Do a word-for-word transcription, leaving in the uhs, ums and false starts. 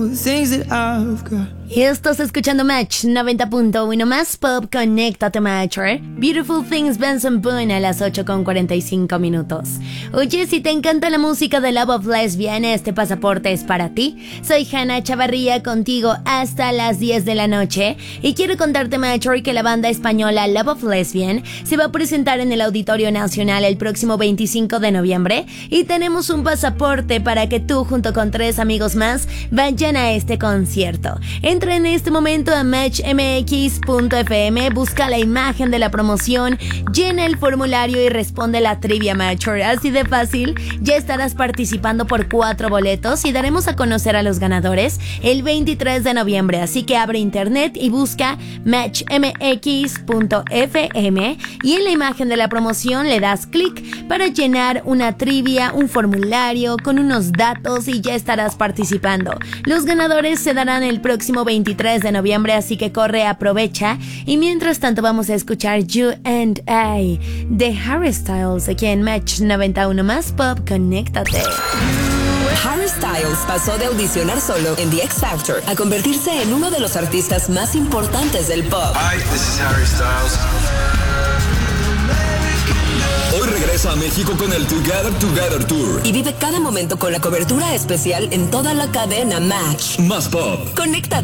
Estás escuchando Match noventa punto uno más pop, conéctate Match, ¿eh? Beautiful Things, Benson Boone a las ocho con cuarenta y cinco minutos. Oye, si te encanta la música de Love of Lesbian, este pasaporte es para ti. Soy Hannah Chavarría contigo hasta las diez de la noche y quiero contarte, Match, que la banda española Love of Lesbian se va a presentar en el Auditorio Nacional el próximo veinticinco de noviembre y tenemos un pasaporte para que tú junto con tres amigos más vayan a este concierto. Entra en este momento a match m x punto f m, busca la imagen de la promoción, llena el formulario y responde la trivia, Match. Así de fácil, ya estarás participando por cuatro boletos y daremos a conocer a los ganadores el veintitrés de noviembre. Así que abre internet y busca match m x punto f m y en la imagen de la promoción le das clic para llenar una trivia, un formulario con unos datos y ya estarás participando. Los ganadores se darán el próximo veintitrés de noviembre, así que corre, aprovecha. Y mientras tanto vamos a escuchar You and I de Harry Styles aquí en Match noventa y uno más pop, conéctate. Harry Styles pasó de audicionar solo en The X Factor a convertirse en uno de los artistas más importantes del pop. Hi, this is Harry Styles. Hoy regresa a México con el Together Together Tour Y vive cada momento con la cobertura especial en toda la cadena Match. Más pop. Conéctate